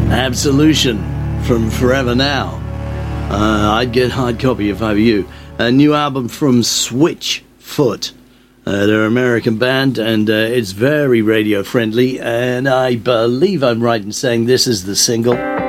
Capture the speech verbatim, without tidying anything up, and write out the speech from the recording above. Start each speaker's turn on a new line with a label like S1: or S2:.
S1: Absolution from Forever Now. Uh, I'd get hard copy if I were you. A new album from Switchfoot. Uh, they're an American band, and uh, it's very radio friendly, and I believe I'm right in saying this is the single.